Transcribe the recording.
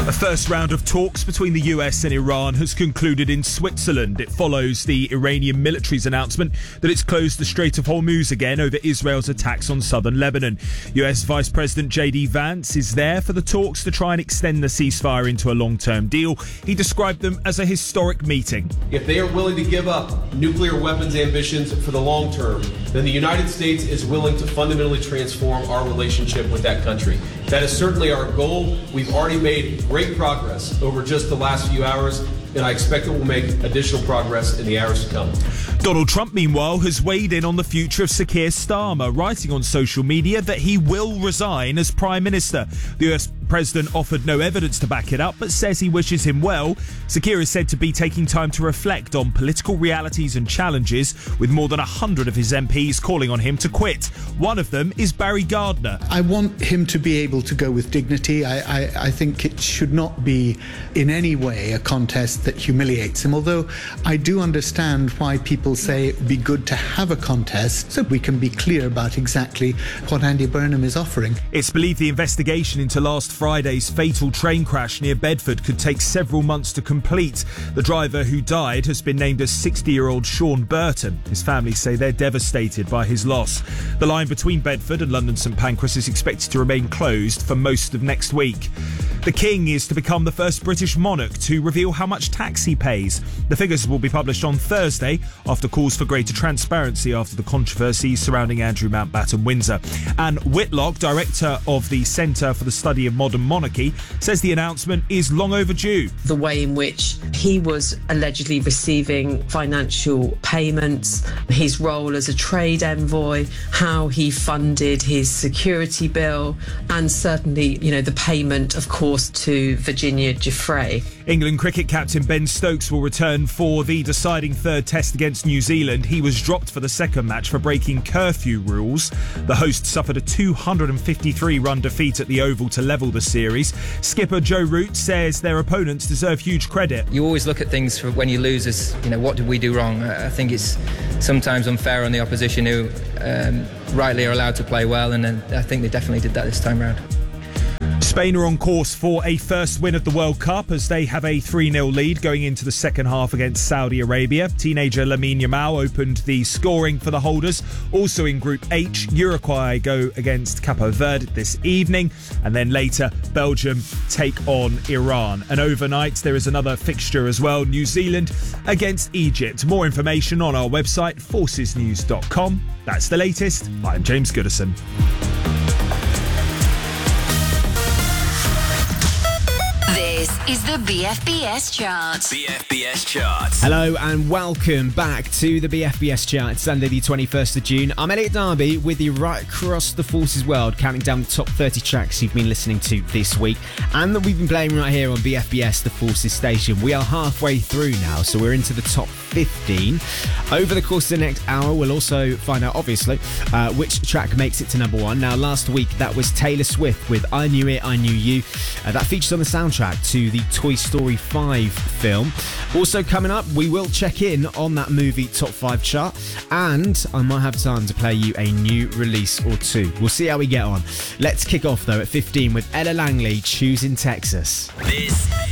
A first round of talks between the US and Iran has concluded in Switzerland. It follows the Iranian military's announcement that it's closed the Strait of Hormuz again over Israel's attacks on southern Lebanon. US Vice President J.D. Vance is there for the talks to try and extend the ceasefire into a long-term deal. He described them as a historic meeting. If they are willing to give up nuclear weapons ambitions for the long term, then the United States is willing to fundamentally transform our relationship with that country. That is certainly our goal. We've already made great progress over just the last few hours, and I expect that we'll make additional progress in the hours to come. Donald Trump, meanwhile, has weighed in on the future of Sir Keir Starmer, writing on social media that he will resign as Prime Minister. The US President offered no evidence to back it up, but says he wishes him well. Sir Keir is said to be taking time to reflect on political realities and challenges, with more than 100 of his MPs calling on him to quit. One of them is Barry Gardiner. I want him to be able to go with dignity. I think it should not be in any way a contest that humiliates him, although I do understand why people say it would be good to have a contest so we can be clear about exactly what Andy Burnham is offering. It's believed the investigation into last Friday's fatal train crash near Bedford could take several months to complete. The driver who died has been named as 60-year-old Sean Burton. His family say they're devastated by his loss. The line between Bedford and London St Pancras is expected to remain closed for most of next week. The King is to become the first British monarch to reveal how much tax he pays. The figures will be published on Thursday after calls for greater transparency after the controversy surrounding Andrew Mountbatten Windsor. Anne Whitlock, director of the Centre for the Study of Modern Monarchy, says the announcement is long overdue. The way in which he was allegedly receiving financial payments, his role as a trade envoy, how he funded his security bill, and certainly, the payment, of course, to Virginia Giuffre. England cricket captain Ben Stokes will return for the deciding third test against New Zealand. He was dropped for the second match for breaking curfew rules. The hosts suffered a 253-run defeat at the Oval to level the series. Skipper Joe Root says their opponents deserve huge credit. You always look at things for when you lose as, what did we do wrong? I think it's sometimes unfair on the opposition who rightly are allowed to play well, and I think they definitely did that this time round. Spain are on course for a first win of the World Cup as they have a 3-0 lead going into the second half against Saudi Arabia. Teenager Lamine Yamal opened the scoring for the holders. Also in Group H, Uruguay go against Capo Verde this evening, and then later Belgium take on Iran. And overnight there is another fixture as well, New Zealand against Egypt. More information on our website, forcesnews.com. That's the latest. I'm James Goodison. This is the BFBS chart. BFBS charts. Hello and welcome back to the BFBS chart. It's Sunday the 21st of June. I'm Elliot Darby with you right across the Forces world, counting down the top 30 tracks you've been listening to this week and that we've been playing right here on BFBS, the Forces station. We are halfway through now, so we're into the top 15. Over the course of the next hour, we'll also find out, obviously, which track makes it to number one. Now, last week, that was Taylor Swift with I Knew It, I Knew You. That features on the soundtrack to the Toy Story 5 film. Also coming up, we will check in on that movie top 5 chart, and I might have time to play you a new release or two. We'll see how we get on. Let's kick off though at 15 with Ella Langley, Choosing Texas. This